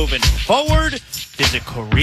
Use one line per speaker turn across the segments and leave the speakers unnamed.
moving forward. Visit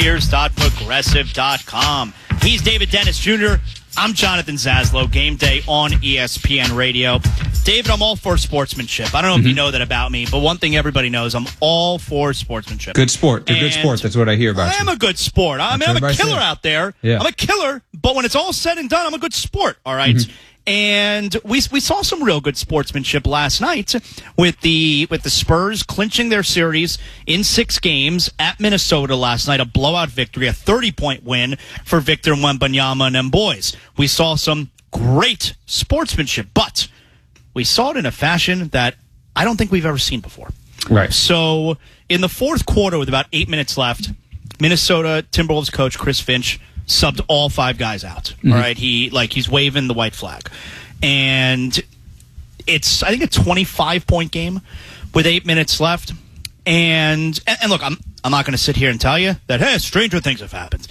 careers.progressive.com. He's David Dennis Jr. I'm Jonathan Zaslow. Game day on ESPN Radio. David, I'm all for sportsmanship. I don't know if you know that about me, but one thing everybody knows, I'm all for sportsmanship.
Good sport. They're good sports. That's what I hear about you.
I am a good sport. I'm a killer out there. Yeah. I'm a killer, but when it's all said and done, I'm a good sport. All right. And we saw some real good sportsmanship last night with the Spurs clinching their series in 6 games at Minnesota last night. A blowout victory, a 30-point win for Victor Wembanyama and them boys. We saw some great sportsmanship, but we saw it in a fashion that I don't think we've ever seen before.
Right.
So in the fourth quarter, with about 8 minutes left, Minnesota Timberwolves coach Chris Finch subbed all 5 guys out. All right, he's waving the white flag, and it's I think a 25-point game with 8 minutes left. And look, I'm not going to sit here and tell you that stranger things have happened.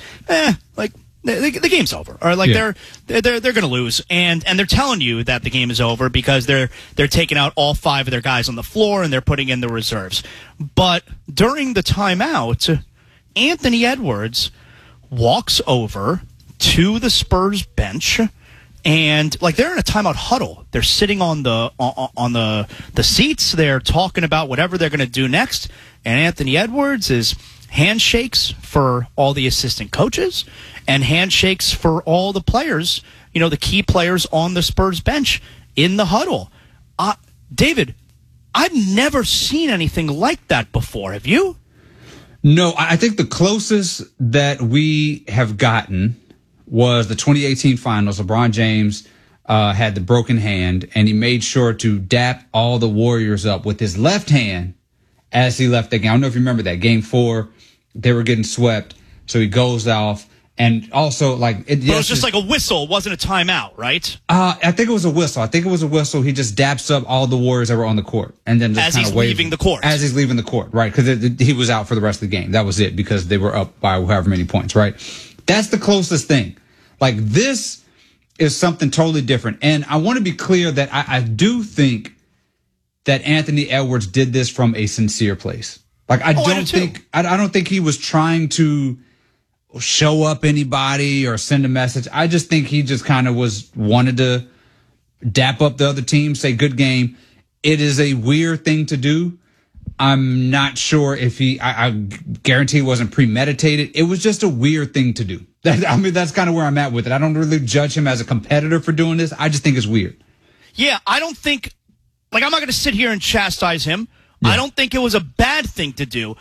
The game's over. Or they're going to lose, and they're telling you that the game is over because they're taking out all 5 of their guys on the floor and they're putting in the reserves. But during the timeout, Anthony Edwards walks over to the Spurs bench, and they're in a timeout huddle. They're sitting on the seats. They're talking about whatever they're going to do next. And Anthony Edwards is handshakes for all the assistant coaches and handshakes for all the players, the key players on the Spurs bench in the huddle. David, I've never seen anything like that before. Have you?
No, I think the closest that we have gotten was the 2018 finals. LeBron James had the broken hand, and he made sure to dap all the Warriors up with his left hand as he left the game. I don't know if you remember that. Game 4, they were getting swept, so he goes off. And also, it was
just like a whistle. It wasn't a timeout, right?
I think it was a whistle. He just daps up all the Warriors that were on the court. And then just
as he's leaving the court.
As he's leaving the court, right? Because he was out for the rest of the game. That was it, because they were up by however many points, right? That's the closest thing. This is something totally different. And I want to be clear that I do think that Anthony Edwards did this from a sincere place. I don't think he was trying to show up anybody or send a message. I just think he just kind of wanted to dap up the other team, say good game. It is a weird thing to do. I'm not sure if I guarantee it wasn't premeditated. It was just a weird thing to do. That's kind of where I'm at with it. I don't really judge him as a competitor for doing this. I just think it's weird.
Yeah, I don't think, I'm not going to sit here and chastise him. Yeah. I don't think it was a bad thing to do.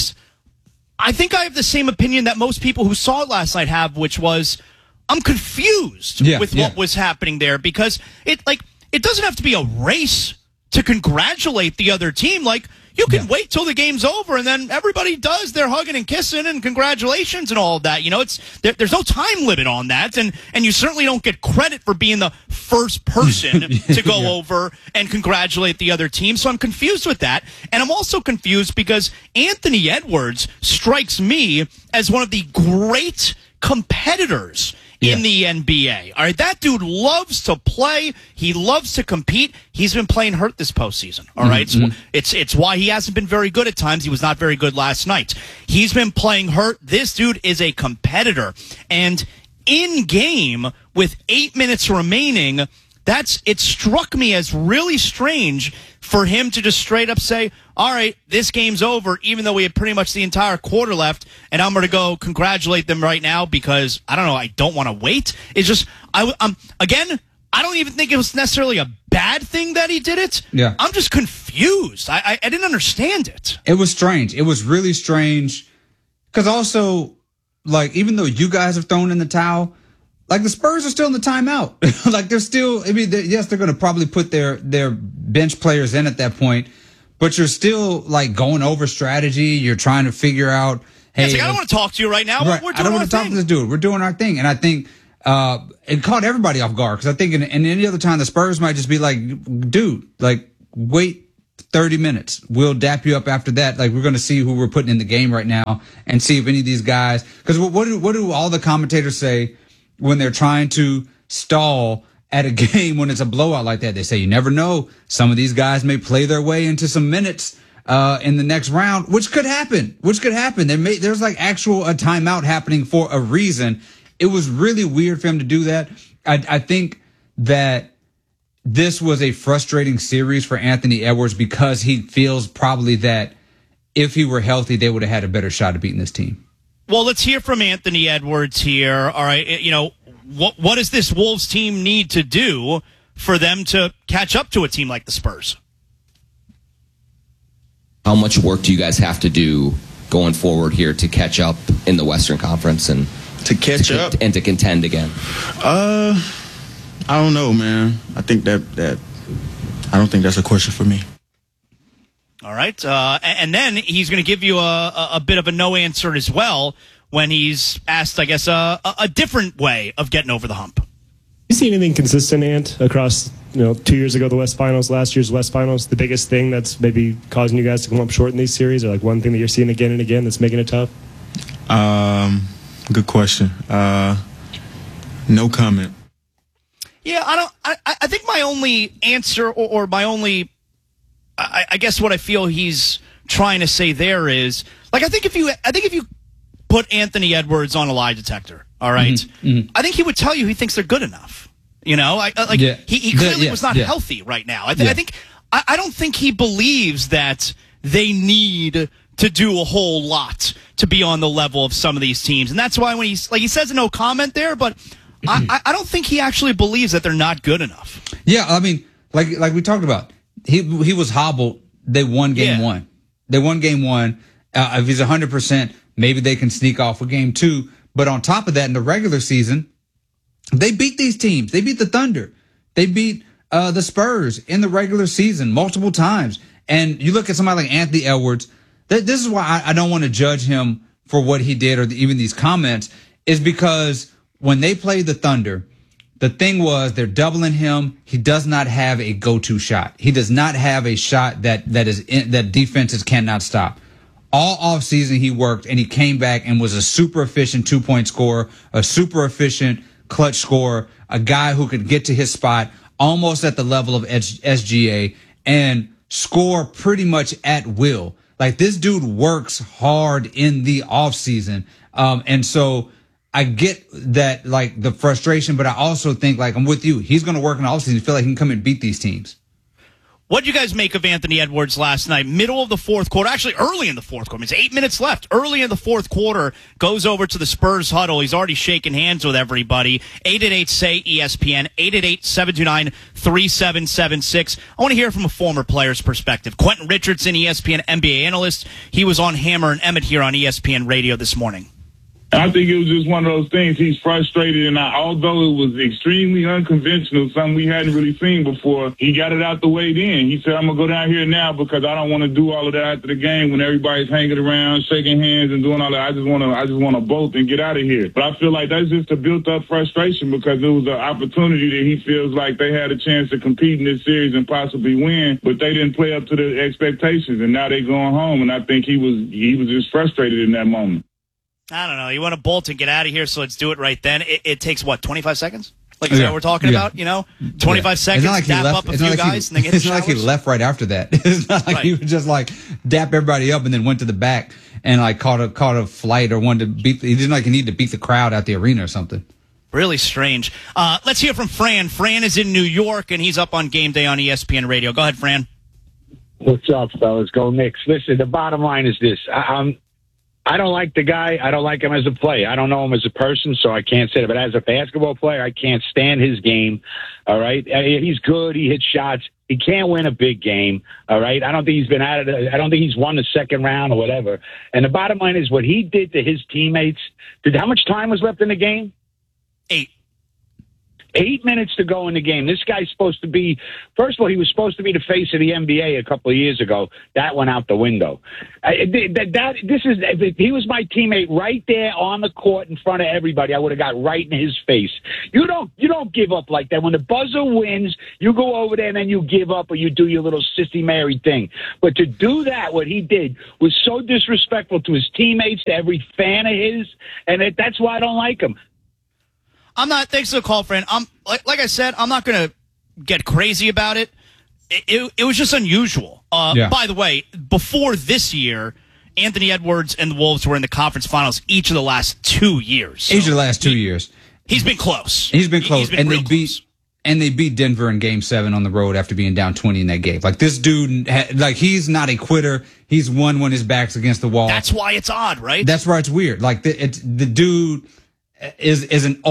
I think I have the same opinion that most people who saw it last night have, which was I'm confused with what was happening there, because it doesn't have to be a race to congratulate the other team. You can wait till the game's over, and then everybody does their hugging and kissing and congratulations and all of that. There's no time limit on that, and you certainly don't get credit for being the first person to go over and congratulate the other team. So I'm confused with that, and I'm also confused because Anthony Edwards strikes me as one of the great competitors in the NBA. All right, that dude loves to play. He loves to compete. He's been playing hurt this postseason. All right, it's why he hasn't been very good at times. He was not very good last night. He's been playing hurt. This dude is a competitor, and in game with 8 minutes remaining, it struck me as really strange for him to just straight up say, all right, this game's over, even though we had pretty much the entire quarter left, and I'm going to go congratulate them right now because, I don't know, I don't want to wait. It's just, again, I don't even think it was necessarily a bad thing that he did it.
Yeah.
I'm just confused. I didn't understand it.
It was strange. It was really strange because also, even though you guys have thrown in the towel, the Spurs are still in the timeout. They're still, yes, they're going to probably put their bench players in at that point, but you're still going over strategy. You're trying to figure out, hey,
I don't want to talk to you right now.
Right,
We're doing
I don't want to talk to this dude. We're doing our thing. And I think it caught everybody off guard because I think in any other time the Spurs might just be dude, wait 30 minutes. We'll dap you up after that. We're going to see who we're putting in the game right now and see if any of these guys, because what do all the commentators say when they're trying to stall at a game when it's a blowout like that? They say you never know. Some of these guys may play their way into some minutes in the next round, which could happen. There's like actual a timeout happening for a reason. It was really weird for him to do that. I think that this was a frustrating series for Anthony Edwards because he feels probably that if he were healthy, they would have had a better shot at beating this team.
Well, let's hear from Anthony Edwards here. All right, what does this Wolves team need to do for them to catch up to a team like the Spurs?
How much work do you guys have to do going forward here to catch up in the Western Conference and
to catch up
and to contend again?
I don't know, man. I think I don't think that's a question for me.
All right. And then he's going to give you a bit of a no answer as well when he's asked, I guess, a different way of getting over the hump.
You see anything consistent, Ant, across 2 years ago the West Finals, last year's West Finals? The biggest thing that's maybe causing you guys to come up short in these series, or like one thing that you're seeing again and again that's making it tough?
Good question. No comment.
Yeah, I think my only answer or my only, I guess what I feel he's trying to say there is, like, I think if you put Anthony Edwards on a lie detector, all right, I think he would tell you he thinks they're good enough. He clearly was not healthy right now. I don't think he believes that they need to do a whole lot to be on the level of some of these teams, and that's why when he says a no comment there, but I don't think he actually believes that they're not good enough.
Yeah, I mean, like we talked about, he was hobbled. They won game one. They won game one. If he's 100%, maybe they can sneak off with game two. But on top of that, in the regular season, they beat these teams. They beat the Thunder. They beat the Spurs in the regular season multiple times. And you look at somebody like Anthony Edwards. This is why I don't want to judge him for what he did or even these comments, is because when they played the Thunder, the thing was they're doubling him. He does not have a go-to shot. He does not have a shot that defenses cannot stop. All offseason he worked, and he came back and was a super efficient 2-point scorer, a super efficient clutch scorer, a guy who could get to his spot almost at the level of SGA and score pretty much at will. Like, this dude works hard in the offseason. And so I get that, like, the frustration, but I also think, like, I'm with you. He's going to work in the offseason to feel like he can come and beat these teams.
What did you guys make of Anthony Edwards last night? Middle of the fourth quarter, actually early in the fourth quarter. It's 8 minutes left. Early in the fourth quarter, goes over to the Spurs huddle. He's already shaking hands with everybody. 888-SAY-ESPN, 888-729-3776. I want to hear from a former player's perspective. Quentin Richardson, ESPN NBA analyst. He was on Hammer and Emmett here on ESPN Radio this morning.
I think it was just one of those things. He's frustrated, and although it was extremely unconventional, something we hadn't really seen before, he got it out the way then. He said, I'm going to go down here now because I don't want to do all of that after the game when everybody's hanging around, shaking hands and doing all that. I just want to bolt and get out of here. But I feel like that's just a built-up frustration because it was an opportunity that he feels like they had a chance to compete in this series and possibly win, but they didn't play up to the expectations, and now they're going home, and I think he was just frustrated in that moment.
I don't know. You want to bolt and get out of here, so let's do it right then. It takes, 25 seconds? Like, is that what we're talking about? 25 seconds, dap up a few guys, and then get the
It's not like he left right after that. It's not like he would just, dap everybody up and then went to the back and, caught a flight or wanted to beat. He didn't, he needed to beat the crowd out the arena or something.
Really strange. Let's hear from Fran. Fran is in New York, and he's up on Game Day on ESPN Radio. Go ahead, Fran.
What's up, fellas? Go Knicks. Listen, the bottom line is this. I don't like the guy. I don't like him as a player. I don't know him as a person, so I can't say that. But as a basketball player, I can't stand his game. All right. He's good. He hits shots. He can't win a big game. All right. I don't think he's been out of I don't think he's won the second round or whatever. And the bottom line is what he did to his teammates. How much time was left in the game? 8 minutes to go in the game. This guy's supposed to be, first of all, he was supposed to be the face of the NBA a couple of years ago. That went out the window. If he was my teammate right there on the court in front of everybody, I would have got right in his face. You don't give up like that. When the buzzer wins, you go over there and then you give up or you do your little sissy Mary thing. But to do that, what he did was so disrespectful to his teammates, to every fan of his, and that's why I don't like him.
I'm not. Thanks for the call, friend. Like I said, I'm not going to get crazy about it. it was just unusual.
Yeah.
By the way, before this year, Anthony Edwards and the Wolves were in the conference finals each of the last 2 years.
Each of the last 2 years.
He's been close.
He's been close.
He's been real close.
They beat Denver in Game 7 on the road after being down 20 in that game. Like, this dude, he's not a quitter. He's won when his back's against the wall.
That's why it's odd, right?
That's why it's weird. Like, the dude is an